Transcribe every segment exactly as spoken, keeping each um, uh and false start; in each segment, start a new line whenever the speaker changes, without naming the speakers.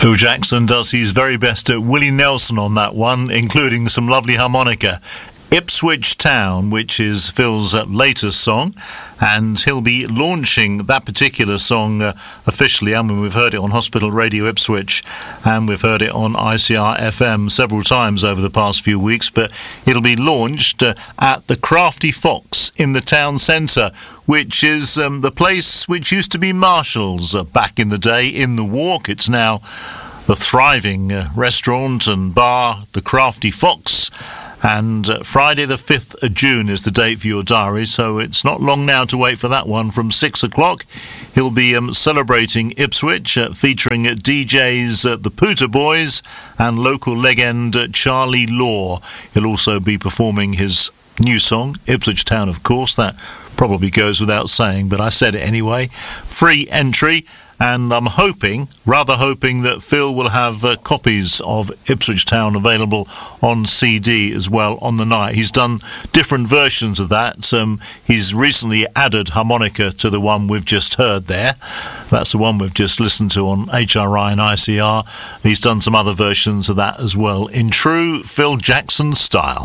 Phil Jackson does his very best at Willie Nelson on that one, including some lovely harmonica. Ipswich Town, which is Phil's uh, latest song, and he'll be launching that particular song uh, officially. I mean, we've heard it on Hospital Radio Ipswich, and we've heard it on I C R F M several times over the past few weeks, but it'll be launched uh, at the Crafty Fox in the town centre, which is um, the place which used to be Marshall's uh, back in the day in the Walk. It's now the thriving uh, restaurant and bar, the Crafty Fox. And uh, Friday the fifth of June is the date for your diary, so it's not long now to wait for that one. From six o'clock, he'll be um, celebrating Ipswich, uh, featuring uh, D Js uh, the Pooter Boys and local legend uh, Charlie Law. He'll also be performing his new song, Ipswich Town, of course. That probably goes without saying, but I said it anyway. Free entry. And I'm hoping, rather hoping, that Phil will have uh, copies of Ipswich Town available on C D as well on the night. He's done different versions of that. Um, he's recently added harmonica to the one we've just heard there. That's the one we've just listened to on H R I and I C R. He's done some other versions of that as well, in true Phil Jackson style.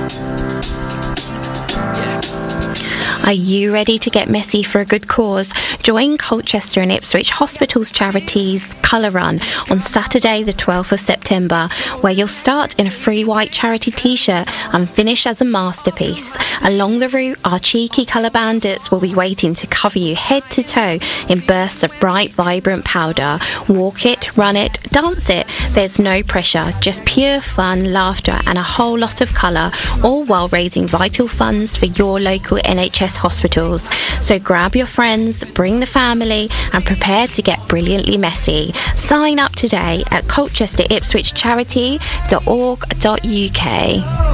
Are you ready to get messy for a good cause? Join Colchester and Ipswich Hospitals Charities Colour Run on Saturday the twelfth of September, where you'll start in a free white charity t-shirt and finish as a masterpiece. Along the route, our cheeky colour bandits will be waiting to cover you head to toe in bursts of bright, vibrant powder. Walk it, run it, dance it. There's no pressure, just pure fun, laughter and a whole lot of colour, all while raising vital funds for your local N H S hospitals. So grab your friends, bring the family and prepare to get brilliantly messy. Sign up today at colchester ipswich charity dot org dot U K.